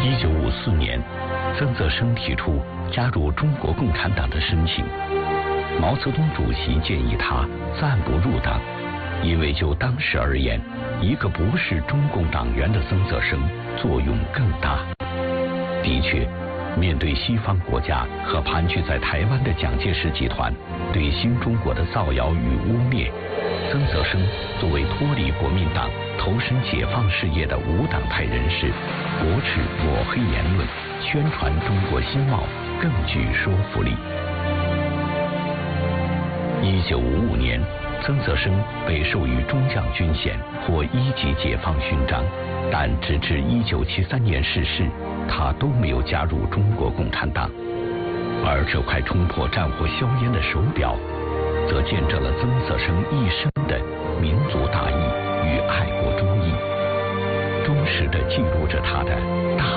1954年，曾泽生提出加入中国共产党的申请。毛泽东主席建议他暂不入党，因为就当时而言，一个不是中共党员的曾泽生作用更大。的确，面对西方国家和盘踞在台湾的蒋介石集团对新中国的造谣与污蔑，曾泽生作为脱离国民党投身解放事业的无党派人士，驳斥抹黑言论，宣传中国新貌更具说服力。1955年，曾泽生被授予中将军衔，获1级解放勋章，但直至1973年逝世，他都没有加入中国共产党。而这块冲破战火硝烟的手表，则见证了曾泽生一生的民族大义与爱国忠义，忠实地记录着他的大